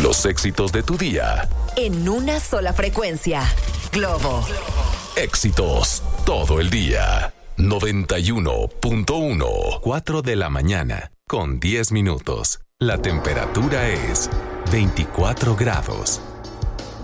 Los éxitos de tu día. En una sola frecuencia. Globo. Éxitos todo el día. 91.1. 4 de la mañana con 10 minutos. La temperatura es 24 grados.